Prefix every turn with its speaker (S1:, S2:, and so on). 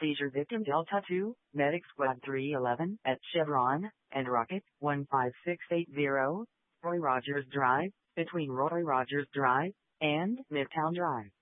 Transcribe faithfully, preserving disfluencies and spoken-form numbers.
S1: Seizure victim Delta two, Medic Squad three eleven at Chevron and Rocket one five six eight zero, Roy Rogers Drive, between Roy Rogers Drive and Midtown Drive.